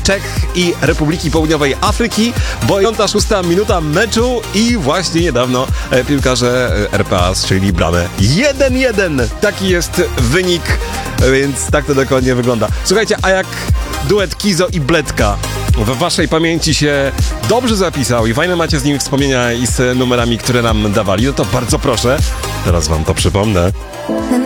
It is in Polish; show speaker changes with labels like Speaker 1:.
Speaker 1: Czech i Republiki Południowej Afryki, bo 5-6 minuta meczu i właśnie niedawno piłkarze RPA strzelili bramę 1-1. Taki jest wynik, więc tak to dokładnie wygląda. Słuchajcie, a jak duet Kizo i Bledka w waszej pamięci się dobrze zapisał i fajne macie z nimi wspomnienia i z numerami, które nam dawali, no to bardzo proszę, teraz wam to przypomnę.